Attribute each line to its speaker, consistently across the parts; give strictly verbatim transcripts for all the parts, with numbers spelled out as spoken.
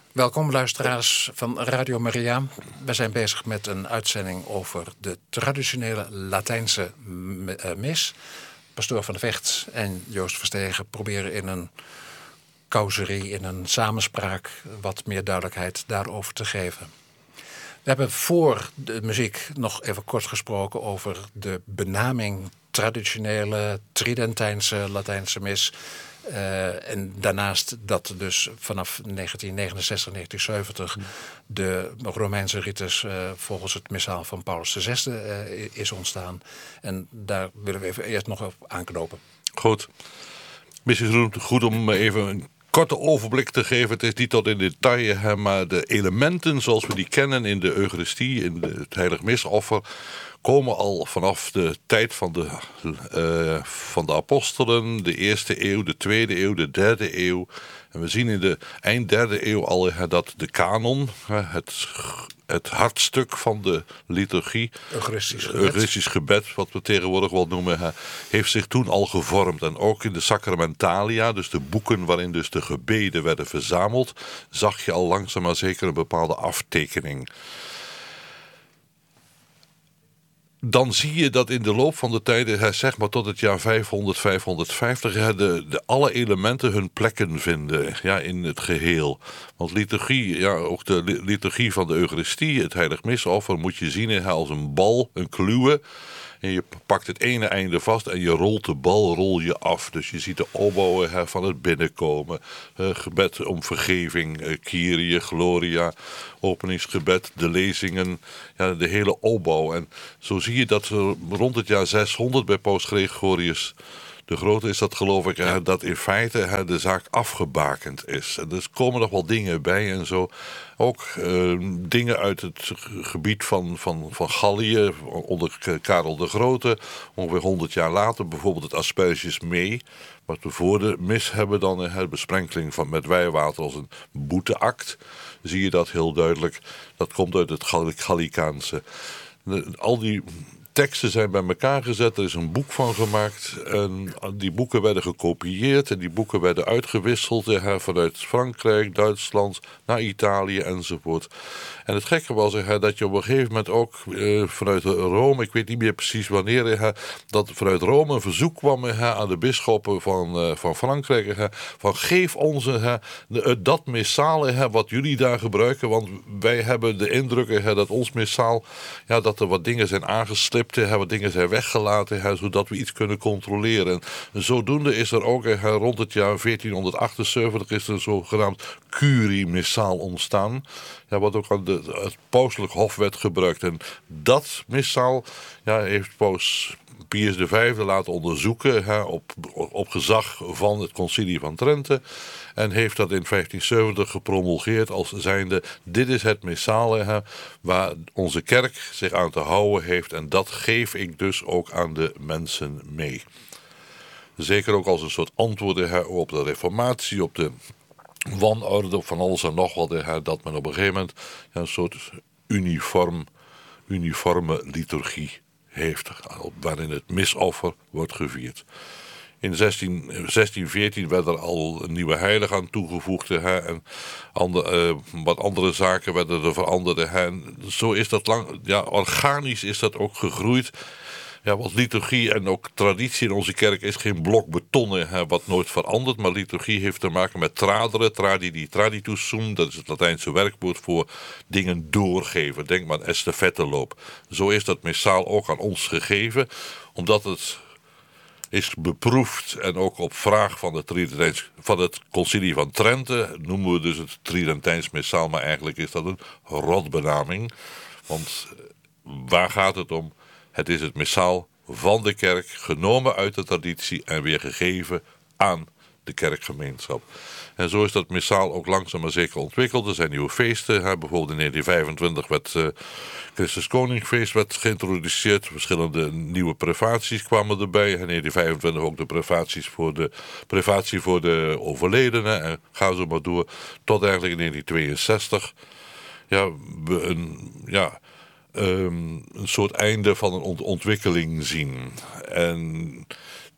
Speaker 1: Welkom luisteraars van Radio Maria. We zijn bezig met een uitzending over de traditionele Latijnse mis. Pastoor van de Vecht en Joost Verstegen proberen in een causerie, in een samenspraak, wat meer duidelijkheid daarover te geven. We hebben voor de muziek nog even kort gesproken over de benaming traditionele Tridentijnse Latijnse mis. Uh, en daarnaast dat dus vanaf negentien negenenzestig, negentien zeventig de Romeinse ritus uh, volgens het missaal van Paulus de Zesde uh, is ontstaan. En daar willen we even eerst nog op aanknopen.
Speaker 2: Goed. Misschien goed om even een korte overblik te geven. Het is niet tot in detail, hè, maar de elementen zoals we die kennen in de Eucharistie, in de, het heilig misoffer, komen al vanaf de tijd van de, uh, van de apostelen, de eerste eeuw, de tweede eeuw, de derde eeuw. En we zien in de eind derde eeuw al uh, dat de kanon, uh, het, het hartstuk van de liturgie,
Speaker 1: Eucharistisch gebed,
Speaker 2: Eucharistisch gebed wat we tegenwoordig wel noemen, uh, heeft zich toen al gevormd. En ook in de sacramentalia, dus de boeken waarin dus de gebeden werden verzameld, zag je al langzaam maar zeker een bepaalde aftekening. Dan zie je dat in de loop van de tijden, zeg maar tot het jaar vijfhonderd, vijfhonderdvijftig, de, de alle elementen hun plekken vinden, ja, in het geheel. Want liturgie, ja, ook de liturgie van de Eucharistie, het heilig misoffer, moet je zien als een bal, een kluwe. En je pakt het ene einde vast en je rolt de bal rol je af. Dus je ziet de opbouwen van het binnenkomen. Uh, gebed om vergeving, uh, Kyrie, Gloria, openingsgebed, de lezingen, ja, de hele opbouw. En zo zie je dat uh, rond het jaar zeshonderd bij Paus Gregorius de Grote is dat, geloof ik, hè, dat in feite hè, de zaak afgebakend is. En er komen nog wel dingen bij en zo. Ook uh, dingen uit het gebied van, van, van Gallië, onder Karel de Grote. Ongeveer honderd jaar later, bijvoorbeeld het Asperges mee. Wat we voor de mis hebben dan, de besprenkeling van, met wijwater als een boeteact. Zie je dat heel duidelijk. Dat komt uit het Gallicaanse. Al die teksten zijn bij elkaar gezet, er is een boek van gemaakt. En die boeken werden gekopieerd en die boeken werden uitgewisseld ja, vanuit Frankrijk, Duitsland, naar Italië enzovoort. En het gekke was ja, dat je op een gegeven moment ook eh, vanuit Rome, ik weet niet meer precies wanneer, ja, dat vanuit Rome een verzoek kwam ja, aan de bisschoppen van, uh, van Frankrijk, ja, van geef ons ja, de, dat missaal ja, wat jullie daar gebruiken, want wij hebben de indruk ja, dat ons missaal, ja, dat er wat dingen zijn aangeslipt, ja, wat dingen zijn weggelaten, ja, zodat we iets kunnen controleren. En zodoende is er ook ja, rond het jaar veertienhonderdachtenzeventig is er een zogenaamd curie-missaal ontstaan, ja, wat ook aan de het pauselijk hof werd gebruikt. En dat missaal ja, heeft paus Pius de Vijfde laten onderzoeken hè, op, op gezag van het concilie van Trente. En heeft dat in vijftienzeventig gepromulgeerd als zijnde, dit is het missaal hè, waar onze kerk zich aan te houden heeft. En dat geef ik dus ook aan de mensen mee. Zeker ook als een soort antwoord hè, op de reformatie, op de wanorde, van alles en nog wat, hè, dat men op een gegeven moment ja, een soort uniform, uniforme liturgie heeft, waarin het misoffer wordt gevierd. In zestien veertien werd er al een nieuwe heilige aan toegevoegd hè, en andere, uh, wat andere zaken werden er veranderd. Hè, en zo is dat lang, ja, organisch is dat ook gegroeid. Ja, want liturgie en ook traditie in onze kerk is geen blok beton hè, wat nooit verandert. Maar liturgie heeft te maken met tradere, tradidi traditus sum. Dat is het Latijnse werkwoord voor dingen doorgeven. Denk maar aan estafetteloop. Zo is dat missaal ook aan ons gegeven. Omdat het is beproefd en ook op vraag van, de Tridentijns, van het concilie van Trente noemen we dus het Tridentijns missaal. Maar eigenlijk is dat een rotbenaming. Want waar gaat het om? Het is het missaal van de kerk, genomen uit de traditie en weer gegeven aan de kerkgemeenschap. En zo is dat missaal ook langzaam maar zeker ontwikkeld. Er zijn nieuwe feesten. Hè. Bijvoorbeeld in negentien vijfentwintig werd uh, Christus Koningfeest werd geïntroduceerd. Verschillende nieuwe privaties kwamen erbij. In negentien vijfentwintig ook de privaties voor de, privatie voor de overledenen. En ga zo maar door. Tot eigenlijk in negentien tweeënzestig. Ja, we een... Ja, Um, een soort einde van een ont- ontwikkeling zien. En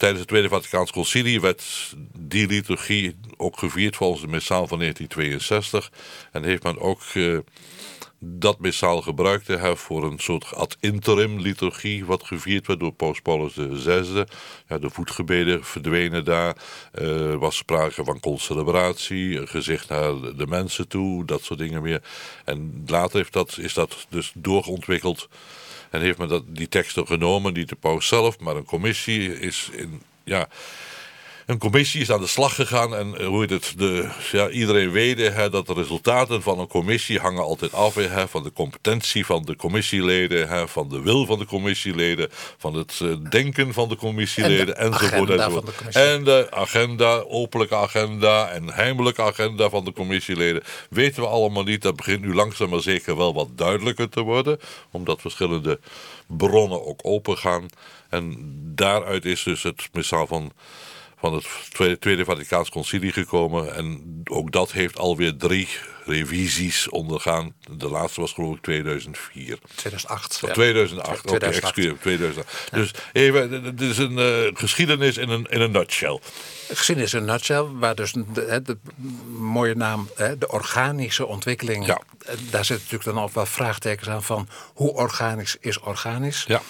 Speaker 2: tijdens het Tweede Vaticaans Concilie werd die liturgie ook gevierd volgens de missaal van negentien tweeënzestig. En heeft men ook uh, dat missaal gebruikt hè, voor een soort ad interim liturgie, wat gevierd werd door Paus Paulus de zesde. Ja, de voetgebeden verdwenen daar. Er uh, was sprake van concelebratie, een gezicht naar de mensen toe, dat soort dingen meer. En later heeft dat, is dat dus doorontwikkeld. En heeft men dat, die teksten genomen, niet de paus zelf, maar een commissie is in, ja, een commissie is aan de slag gegaan. En hoe heet het, de, ja, iedereen weet hè, dat de resultaten van een commissie hangen altijd af hè, van de competentie van de commissieleden, hè, van de wil van de commissieleden, van het uh, denken van de commissieleden, en enzovoort. enzovoort. De en de agenda, openlijke agenda en heimelijke agenda van de commissieleden. Weten we allemaal niet, dat begint nu langzaam maar zeker wel wat duidelijker te worden, omdat verschillende bronnen ook open gaan. En daaruit is dus het missaal van van het Tweede, Tweede Vaticaans Concilie gekomen. En ook dat heeft alweer drie revisies ondergaan. De laatste was geloof ik tweeduizend vier.
Speaker 1: tweeduizend acht.
Speaker 2: Of
Speaker 1: ja.
Speaker 2: tweeduizend acht, oké, okay, excuseer, tweeduizend acht. Ja. Dus even, het is een uh, geschiedenis in een, in een nutshell.
Speaker 1: Geschiedenis in een nutshell, waar dus de, de, de mooie naam, de organische ontwikkeling, ja. Daar zitten natuurlijk dan ook wel vraagtekens aan van hoe organisch is organisch.
Speaker 2: Ja.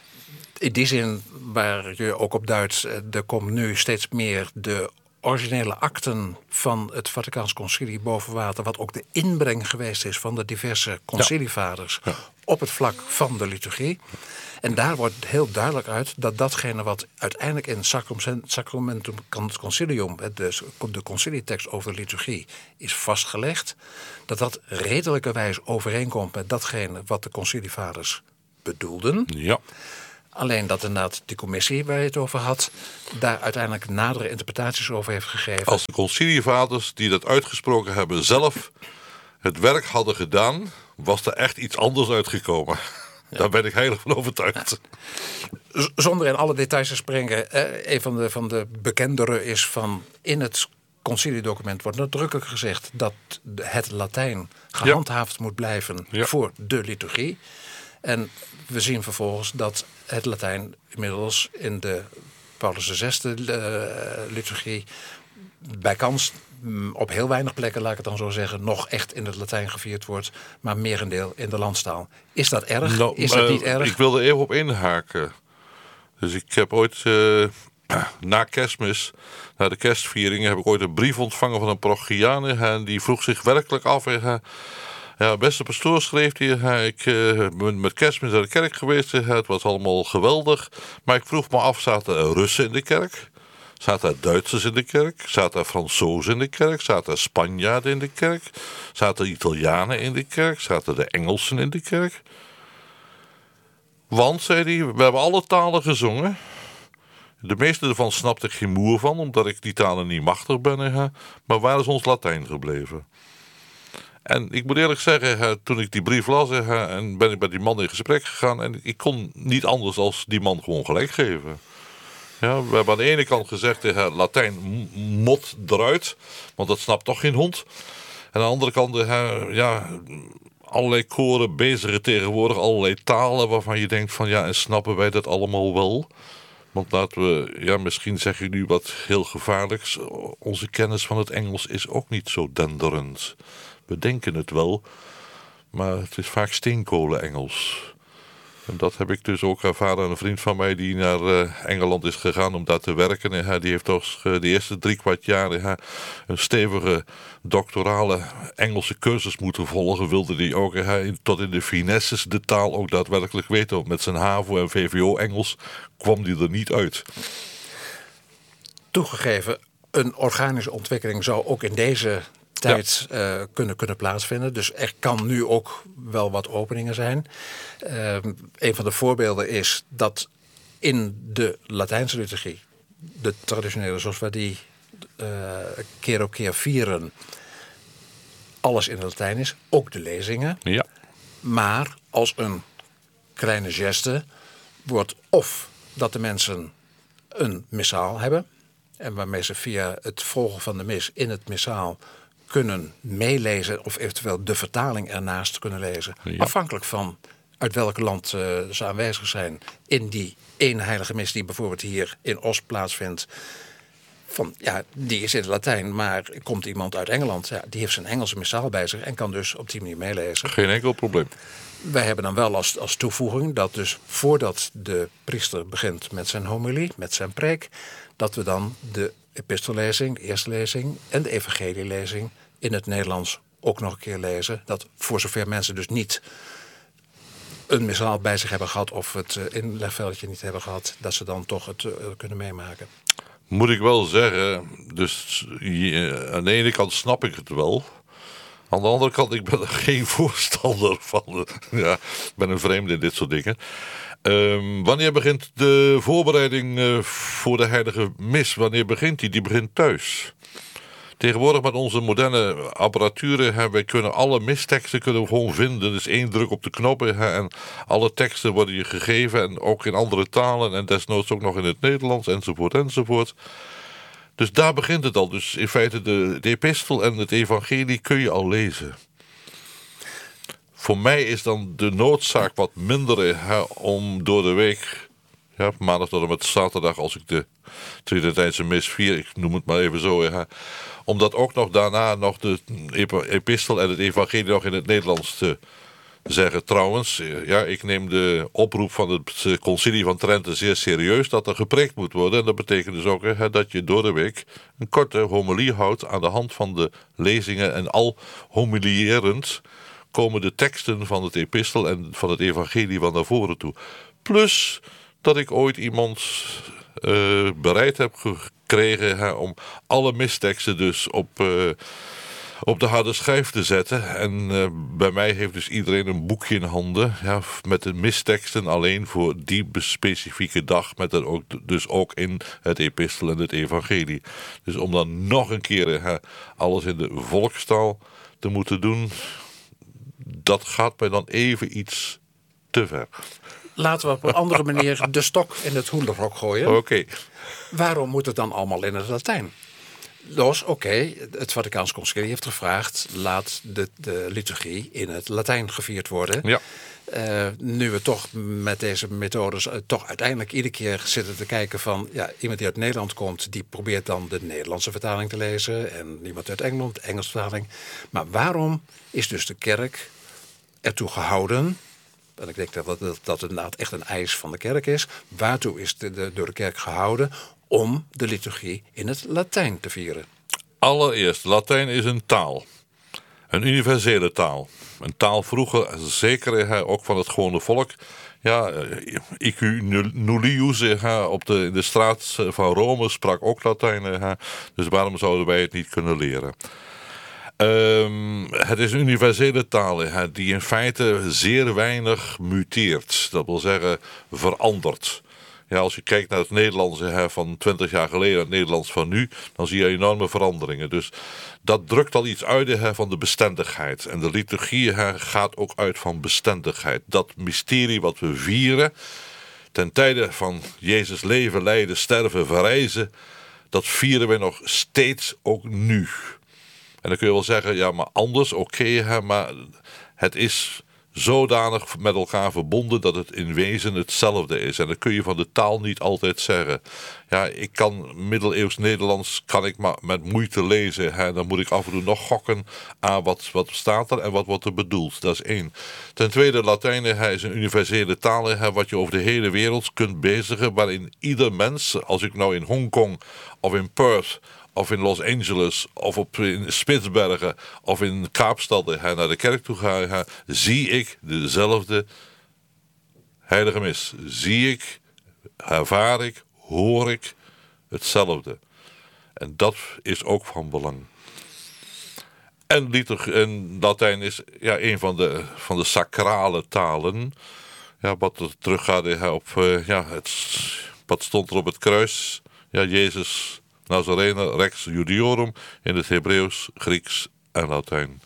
Speaker 1: In die zin waar je ook op duidt, er komt nu steeds meer de originele akten van het Vaticaans Concilie boven water, wat ook de inbreng geweest is van de diverse concilievaders ja. Ja. op het vlak van de liturgie. En daar wordt heel duidelijk uit dat datgene wat uiteindelijk in Sacramentum Concilium, de, de concilietekst over de liturgie, is vastgelegd, dat dat redelijkerwijs overeenkomt met datgene wat de concilievaders bedoelden.
Speaker 2: Ja.
Speaker 1: Alleen dat inderdaad die commissie waar je het over had, daar uiteindelijk nadere interpretaties over heeft gegeven.
Speaker 2: Als de concilievaders die dat uitgesproken hebben zelf het werk hadden gedaan, was er echt iets anders uitgekomen. Ja. Daar ben ik heilig van overtuigd.
Speaker 1: Ja. Zonder in alle details te springen, eh, een van de, van de bekendere is van in het conciliedocument wordt nadrukkelijk gezegd dat het Latijn gehandhaafd ja. moet blijven ja. voor de liturgie. En we zien vervolgens dat het Latijn inmiddels in de Paulus de zesde uh, liturgie bijkans op heel weinig plekken, laat ik het dan zo zeggen, nog echt in het Latijn gevierd wordt, maar merendeel in de landstaal. Is dat erg?
Speaker 2: Nou,
Speaker 1: is dat niet erg?
Speaker 2: Ik wil er even op inhaken. Dus ik heb ooit uh, na Kerstmis, na de kerstvieringen, heb ik ooit een brief ontvangen van een parochiaan en die vroeg zich werkelijk af. Uh, Ja, beste pastoor, schreef hij, ik uh, ben met Kerstmis naar de kerk geweest, het was allemaal geweldig, maar ik vroeg me af, zaten er Russen in de kerk? Zaten er Duitsers in de kerk? Zaten er Fransozen in de kerk? Zaten er Spanjaarden in de kerk? Zaten er Italianen in de kerk? Zaten er Engelsen in de kerk? Want, zei hij, we hebben alle talen gezongen. De meeste ervan snapte ik geen moer van, omdat ik die talen niet machtig ben. Hè? Maar waar is ons Latijn gebleven? En ik moet eerlijk zeggen, toen ik die brief las, en ben ik met die man in gesprek gegaan, en ik kon niet anders dan die man gewoon gelijk geven. Ja, we hebben aan de ene kant gezegd, Latijn mot eruit, want dat snapt toch geen hond. En aan de andere kant, ja, allerlei koren bezigen tegenwoordig, allerlei talen waarvan je denkt van, ja, en snappen wij dat allemaal wel? Want laten we, ja, misschien zeg je nu wat heel gevaarlijks, onze kennis van het Engels is ook niet zo denderend. We denken het wel, maar het is vaak steenkolen-Engels. En dat heb ik dus ook ervaren. Een vriend van mij die naar uh, Engeland is gegaan om daar te werken. En, uh, die heeft toch uh, de eerste drie kwart jaar uh, een stevige doctorale Engelse cursus moeten volgen. Wilde hij ook uh, in, tot in de finesses de taal ook daadwerkelijk weten. Want met zijn HAVO en V V O-Engels kwam die er niet uit.
Speaker 1: Toegegeven, een organische ontwikkeling zou ook in deze tijd ja. uh, kunnen, kunnen plaatsvinden. Dus er kan nu ook wel wat openingen zijn. Uh, een van de voorbeelden is dat in de Latijnse liturgie, de traditionele zoals we die uh, keer op keer vieren, alles in het Latijn is, ook de lezingen.
Speaker 2: Ja.
Speaker 1: Maar als een kleine geste wordt of dat de mensen een missaal hebben en waarmee ze via het volgen van de mis in het missaal kunnen meelezen of eventueel de vertaling ernaast kunnen lezen. Ja. Afhankelijk van uit welk land uh, ze aanwezig zijn in die ene heilige mis die bijvoorbeeld hier in Oost plaatsvindt. Van, ja, die is in het Latijn, maar komt iemand uit Engeland, ja, die heeft zijn Engelse missaal bij zich en kan dus op die manier meelezen.
Speaker 2: Geen enkel probleem.
Speaker 1: Wij hebben dan wel als, als toevoeging dat dus voordat de priester begint met zijn homilie, met zijn preek, dat we dan de epistellezing, de eerste lezing en de evangelielezing in het Nederlands ook nog een keer lezen. Dat voor zover mensen dus niet een missaal bij zich hebben gehad of het inlegveldje niet hebben gehad, dat ze dan toch het uh, kunnen meemaken.
Speaker 2: Moet ik wel zeggen, dus je, aan de ene kant snap ik het wel. Aan de andere kant, ik ben er geen voorstander van. Ja, ik ben een vreemde in dit soort dingen. Um, wanneer begint de voorbereiding uh, voor de heilige mis? Wanneer begint die? Die begint thuis. Tegenwoordig met onze moderne apparatuur, hè, wij kunnen alle misteksten kunnen we gewoon vinden. Dus één druk op de knoppen hè, en alle teksten worden je gegeven. En ook in andere talen en desnoods ook nog in het Nederlands enzovoort enzovoort. Dus daar begint het al. Dus in feite de, de epistel en het evangelie kun je al lezen. Voor mij is dan de noodzaak wat minder hè, om door de week, ja, maandag tot en met zaterdag als ik de Tridentijnse mis vier, ik noem het maar even zo, hè, om dat ook nog daarna nog de epistel en het evangelie nog in het Nederlands te zeggen. Trouwens, ja, ik neem de oproep van het concilie van Trente zeer serieus dat er gepreekt moet worden. En dat betekent dus ook hè, dat je door de week een korte homilie houdt aan de hand van de lezingen. En al homilierend komen de teksten van het epistel en van het evangelie van naar voren toe. Plus dat ik ooit iemand uh, bereid heb gekregen hè, om alle misteksten dus op, uh, op de harde schijf te zetten. En uh, bij mij heeft dus iedereen een boekje in handen ja, met de misteksten alleen voor die specifieke dag. Met dat ook, dus ook in het epistel en het evangelie. Dus om dan nog een keer hè, alles in de volkstaal te moeten doen, dat gaat mij dan even iets te ver.
Speaker 1: Laten we op een andere manier de stok in het hoenderhok gooien.
Speaker 2: Oké. Okay.
Speaker 1: Waarom moet het dan allemaal in het Latijn? Dus oké, okay, het Vaticaans Concilie heeft gevraagd, laat de, de liturgie in het Latijn gevierd worden.
Speaker 2: Ja.
Speaker 1: Uh, nu we toch met deze methodes uh, toch uiteindelijk iedere keer zitten te kijken van, ja, iemand die uit Nederland komt, die probeert dan de Nederlandse vertaling te lezen en iemand uit Engeland, de Engelse vertaling. Maar waarom is dus de kerk ertoe gehouden, en ik denk dat dat, dat het inderdaad echt een eis van de kerk is, waartoe is de, de, door de kerk gehouden om de liturgie in het Latijn te vieren?
Speaker 2: Allereerst, Latijn is een taal. Een universele taal. Een taal vroeger, zeker ook van het gewone volk. Ja, icu nullius op de, in de straat van Rome sprak ook Latijn. Dus waarom zouden wij het niet kunnen leren? Um, het is een universele taal hè, die in feite zeer weinig muteert. Dat wil zeggen verandert. Ja, als je kijkt naar het Nederlands hè, van twintig jaar geleden, het Nederlands van nu, dan zie je enorme veranderingen. Dus dat drukt al iets uit hè, van de bestendigheid. En de liturgie hè, gaat ook uit van bestendigheid. Dat mysterie wat we vieren, ten tijde van Jezus leven, lijden, sterven, verrijzen, dat vieren we nog steeds ook nu. En dan kun je wel zeggen, ja, maar anders, oké, okay, maar het is zodanig met elkaar verbonden dat het in wezen hetzelfde is. En dat kun je van de taal niet altijd zeggen. Ja, ik kan middeleeuws Nederlands kan ik maar met moeite lezen. Hè. Dan moet ik af en toe nog gokken aan wat, wat staat er en wat wordt er bedoeld. Dat is één. Ten tweede, Latijn hè, is een universele taal hè, wat je over de hele wereld kunt bezigen, waarin ieder mens, als ik nou in Hongkong of in Perth of in Los Angeles, of op in Spitsbergen, of in Kaapstad hè, naar de kerk toe ga, hè, zie ik dezelfde heilige mis. Zie ik, ervaar ik, hoor ik hetzelfde. En dat is ook van belang. En, liturg, en Latijn is ja, een van de, van de sacrale talen. Ja, wat er teruggaat hè, op uh, ja, het, wat stond er op het kruis. Ja, Jezus Nazarene, Rex Judiorum in het Hebreeuws, Grieks en Latijn.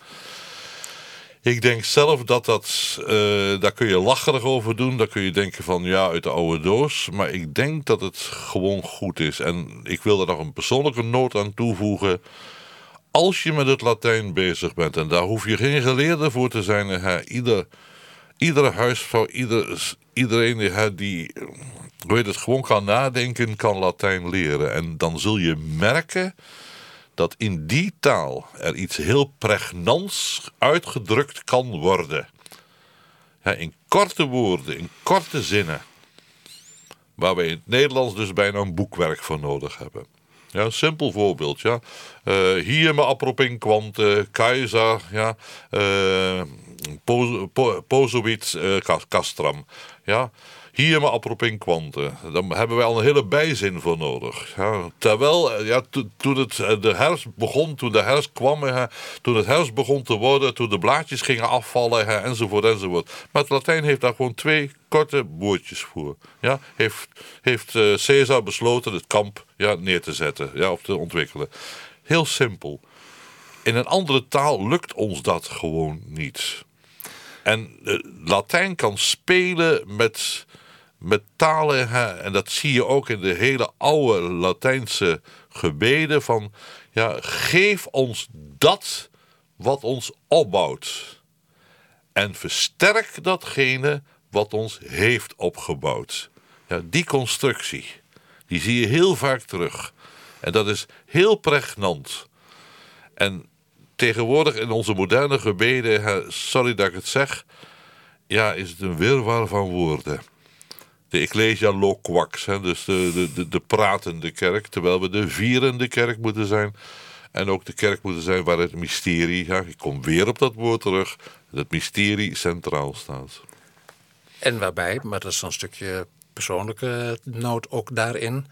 Speaker 2: Ik denk zelf dat dat, uh, daar kun je lacherig over doen. Daar kun je denken van ja, uit de oude doos. Maar ik denk dat het gewoon goed is. En ik wil er nog een persoonlijke noot aan toevoegen. Als je met het Latijn bezig bent, en daar hoef je geen geleerde voor te zijn. Hè, ieder, iedere huisvrouw, ieder, iedereen die, die weet het, gewoon kan nadenken, kan Latijn leren. En dan zul je merken dat in die taal er iets heel pregnants uitgedrukt kan worden. Ja, in korte woorden, in korte zinnen. Waar wij in het Nederlands dus bijna een boekwerk voor nodig hebben. Ja, een simpel voorbeeld. Ja. Uh, hier me apropin quante, keizer, ja, uh, posovit uh, castram. Ja. Hier me apropin quante. Daar hebben wij al een hele bijzin voor nodig. Ja. Terwijl, ja, to, toen het de herfst begon, toen de herfst kwam, hè, toen het herfst begon te worden, toen de blaadjes gingen afvallen, hè, enzovoort, enzovoort. Maar het Latijn heeft daar gewoon twee korte woordjes voor. Ja. Heeft, heeft uh, Caesar besloten het kamp ja, neer te zetten, ja, of te ontwikkelen. Heel simpel. In een andere taal lukt ons dat gewoon niet. En uh, Latijn kan spelen met... met talen, hè, en dat zie je ook in de hele oude Latijnse gebeden van, ja, geef ons dat wat ons opbouwt. En versterk datgene wat ons heeft opgebouwd. Ja, die constructie, die zie je heel vaak terug. En dat is heel pregnant. En tegenwoordig in onze moderne gebeden, hè, sorry dat ik het zeg, ja, is het een wirwar van woorden. De Ecclesia Loquax, hè, dus de, de, de, de pratende kerk, terwijl we de vierende kerk moeten zijn. En ook de kerk moeten zijn waar het mysterie, ja, ik kom weer op dat woord terug, het mysterie centraal staat.
Speaker 1: En waarbij, maar dat is een stukje persoonlijke noot ook daarin.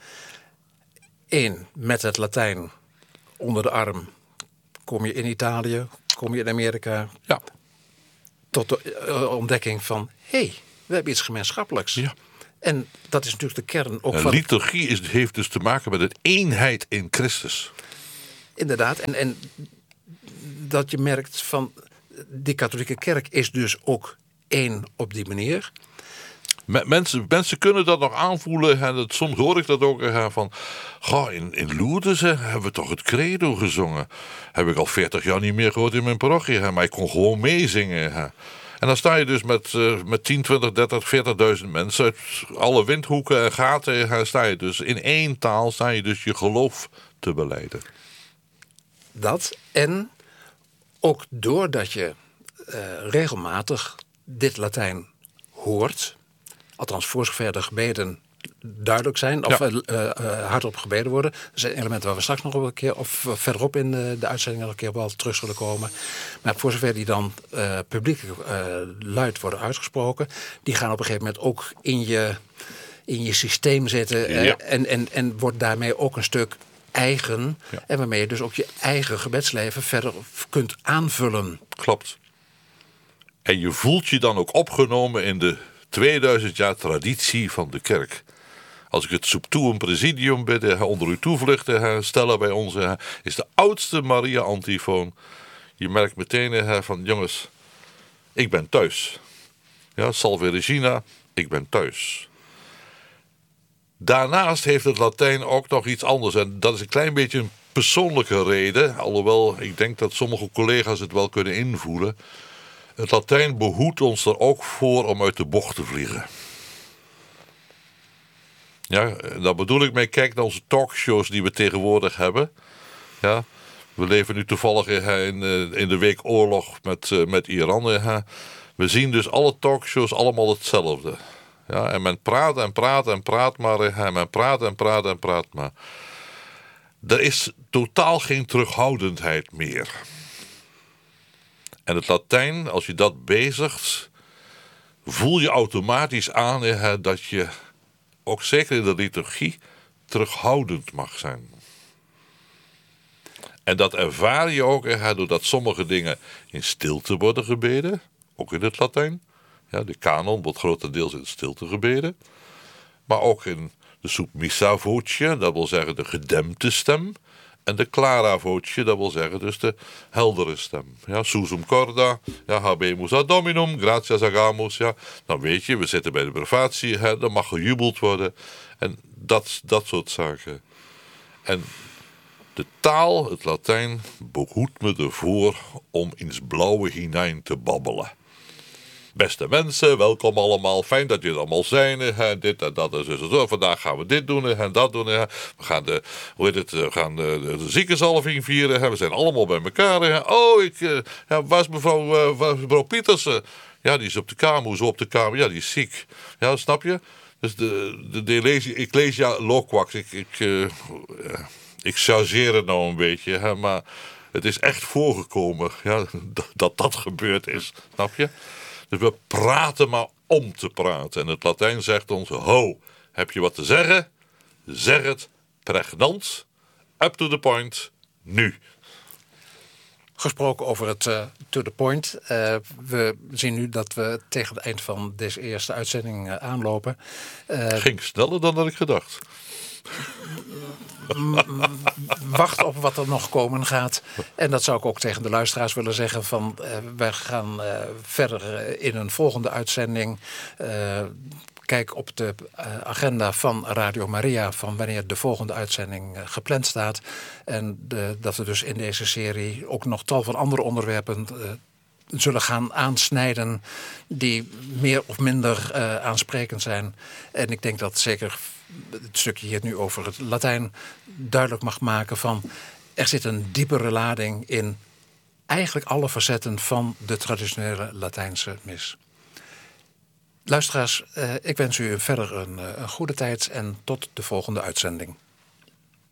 Speaker 1: Eén, met het Latijn onder de arm kom je in Italië, kom je in Amerika.
Speaker 2: Ja.
Speaker 1: Tot de uh, ontdekking van, hé, hey, we hebben iets gemeenschappelijks.
Speaker 2: Ja.
Speaker 1: En dat is natuurlijk de kern ook
Speaker 2: en
Speaker 1: van...
Speaker 2: liturgie is, heeft dus te maken met een eenheid in Christus.
Speaker 1: Inderdaad. En, en dat je merkt van... die katholieke kerk is dus ook één op die manier.
Speaker 2: Mensen, mensen kunnen dat nog aanvoelen. En dat, soms hoor ik dat ook hè, van... Goh, in, in Lourdes hè, hebben we toch het credo gezongen. Heb ik al veertig jaar niet meer gehoord in mijn parochie. Hè, maar ik kon gewoon meezingen. Hè. En dan sta je dus met, uh, met tien, twintig, dertig, veertigduizend mensen uit alle windhoeken en gaten. Hè, sta je dus in één taal, sta je dus je geloof te belijden.
Speaker 1: Dat en ook doordat je uh, regelmatig dit Latijn hoort, althans voor zover de gebeden duidelijk zijn, of ja. uh, uh, hardop gebeden worden. Dat zijn elementen waar we straks nog een keer, of verderop in de, de uitzending nog een keer wel terug zullen komen. Maar voor zover die dan uh, publiekelijk uh, luid worden uitgesproken, die gaan op een gegeven moment ook in je, in je systeem zitten. Uh, ja. en, en, en wordt daarmee ook een stuk eigen. Ja. En waarmee je dus ook je eigen gebedsleven verder kunt aanvullen.
Speaker 2: Klopt. En je voelt je dan ook opgenomen in de tweeduizend jaar traditie van de kerk. Als ik het Subtuum Presidium bidden, onder uw toevluchten stellen bij ons, is de oudste Maria-antifoon. Je merkt meteen van, jongens, ik ben thuis. Ja, Salve Regina, ik ben thuis. Daarnaast heeft het Latijn ook nog iets anders. En dat is een klein beetje een persoonlijke reden. Alhoewel, ik denk dat sommige collega's het wel kunnen invoelen. Het Latijn behoedt ons er ook voor om uit de bocht te vliegen. Ja, daar bedoel ik mee, kijk naar onze talkshows die we tegenwoordig hebben. Ja, we leven nu toevallig in, in de week oorlog met, met Iran. We zien dus alle talkshows allemaal hetzelfde. Ja, en men praat en praat en praat maar. En men praat en praat en praat maar. Er is totaal geen terughoudendheid meer. En het Latijn, als je dat bezigt, voel je automatisch aan hè, dat je, ook zeker in de liturgie, terughoudend mag zijn. En dat ervaar je ook hè, doordat sommige dingen in stilte worden gebeden, ook in het Latijn. Ja, de kanon wordt grotendeels in stilte gebeden. Maar ook in de submissa voce, dat wil zeggen de gedempte stem. En de clara voce, dat wil zeggen dus de heldere stem. Ja, susum corda, ja, habemus ad dominum, gratias agamus. Ja, dan weet je, we zitten bij de brevatie, hè, dan mag gejubeld worden. En dat, dat soort zaken. En de taal, het Latijn, behoedt me ervoor om ins blauwe hinein te babbelen. Beste mensen, welkom allemaal. Fijn dat jullie allemaal zijn. Hè. Dit en dat en zo, zo, zo. Vandaag gaan we dit doen en dat doen. Hè. We gaan de, hoe heet het, we gaan de, de ziekenzalving vieren. Hè. We zijn allemaal bij elkaar. Hè. Oh, ik, uh, ja, waar is mevrouw, uh, waar is mevrouw Pietersen? Ja, die is op de kamer. Hoezo op de kamer? Ja, die is ziek. Ja, snap je? Dus de, de, de lees, ik lees ja loquax. Ik, ik, uh, ik chargeer het nou een beetje. Hè, maar het is echt voorgekomen, ja, dat, dat dat gebeurd is. Snap je? Dus we praten maar om te praten. En het Latijn zegt ons, ho, heb je wat te zeggen? Zeg het pregnant, up to the point, nu.
Speaker 1: Gesproken over het uh, to the point. Uh, we zien nu dat we tegen het eind van deze eerste uitzending uh, aanlopen. Uh,
Speaker 2: Ging sneller dan dat ik gedacht.
Speaker 1: Wacht op wat er nog komen gaat. En dat zou ik ook tegen de luisteraars willen zeggen. Van, uh, wij gaan uh, verder in een volgende uitzending. Uh, Kijk op de uh, agenda van Radio Maria van wanneer de volgende uitzending uh, gepland staat. En de, dat we dus in deze serie ook nog tal van andere onderwerpen uh, zullen gaan aansnijden die meer of minder uh, aansprekend zijn. En ik denk dat zeker het stukje hier nu over het Latijn duidelijk mag maken van er zit een diepere lading in eigenlijk alle facetten van de traditionele Latijnse mis. Luisteraars, uh, ik wens u verder een, een goede tijd en tot de volgende uitzending.